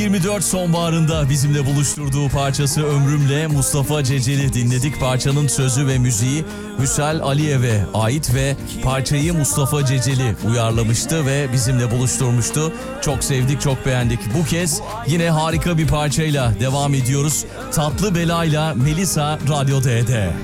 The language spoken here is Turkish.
2024 sonbaharında bizimle buluşturduğu parçası Ömrümle Mustafa Ceceli dinledik. Parçanın sözü ve müziği Hüsel Aliyev'e ait ve parçayı Mustafa Ceceli uyarlamıştı ve bizimle buluşturmuştu. Çok sevdik, çok beğendik. Bu kez yine harika bir parçayla devam ediyoruz. Tatlı Bela'yla Melisa Radyo D'de.